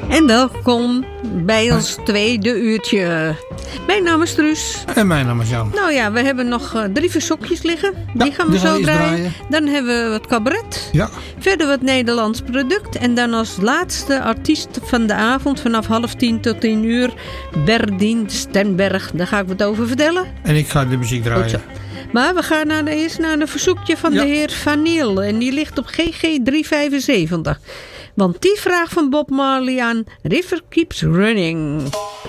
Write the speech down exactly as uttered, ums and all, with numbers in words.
En welkom bij ons tweede uurtje. Mijn naam is Truus. En mijn naam is Jan. Nou ja, we hebben nog uh, drie verzoekjes liggen. Die Ja, gaan we die zo gaan we draaien. draaien. Dan hebben we wat cabaret. Ja. Verder wat Nederlands product. En dan als laatste artiest van de avond vanaf half tien tot tien uur. Berdien Stenberg. Daar ga ik wat over vertellen. En ik ga de muziek Goed zo. draaien. Maar we gaan naar de, eerst naar een verzoekje van Ja. de heer Vaniel. En die ligt op G G driehonderdvijfenzeventig. Want die vraagt van Bob Marley aan River Keeps Running.